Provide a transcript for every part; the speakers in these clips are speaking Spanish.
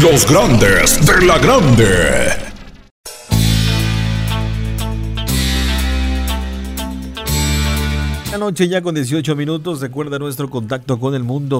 Los grandes de la grande. La noche ya con 18 minutos. Recuerda nuestro contacto con el mundo,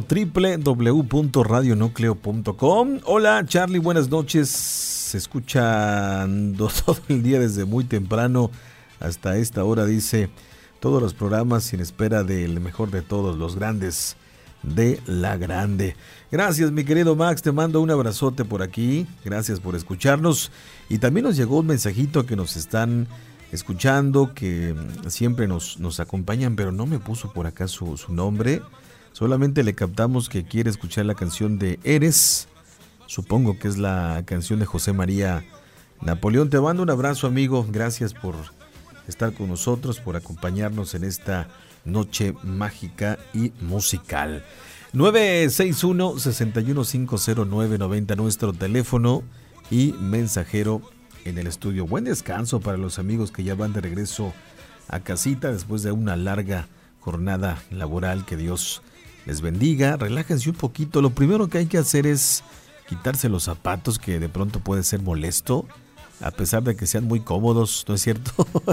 www.radionucleo.com. Hola Charlie, buenas noches. Escuchando todo el día desde muy temprano hasta esta hora, dice, todos los programas sin espera del mejor de todos, los grandes de la grande. Gracias mi querido Max, te mando un abrazote por aquí, gracias por escucharnos. Y también nos llegó un mensajito que nos están escuchando, que siempre nos acompañan, pero no me puso por acá su nombre. Solamente le captamos que quiere escuchar la canción de Eres. Supongo que es la canción de José María Napoleón. Te mando un abrazo, amigo. Gracias por estar con nosotros, por acompañarnos en esta noche mágica y musical. 961-6150-990, nuestro teléfono y mensajero en el estudio. Buen descanso para los amigos que ya van de regreso a casita después de una larga jornada laboral. Que Dios les bendiga. Relájense un poquito. Lo primero que hay que hacer es quitarse los zapatos, que de pronto puede ser molesto, a pesar de que sean muy cómodos, ¿no es cierto?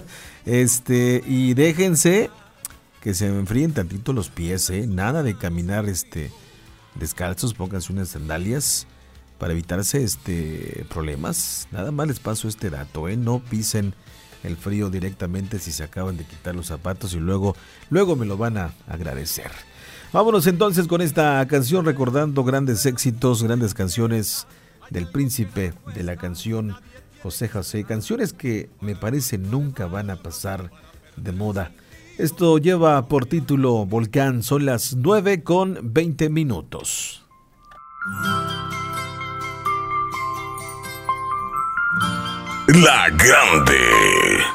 Y déjense que se enfríen tantito los pies, nada de caminar descalzos. Pónganse unas sandalias para evitarse problemas. Nada más les paso este dato, no pisen el frío directamente si se acaban de quitar los zapatos y luego me lo van a agradecer. Vámonos entonces con esta canción, recordando grandes éxitos, grandes canciones del príncipe de la canción, José José, canciones que me parece nunca van a pasar de moda. Esto lleva por título Volcán. Son las 9:20. La grande.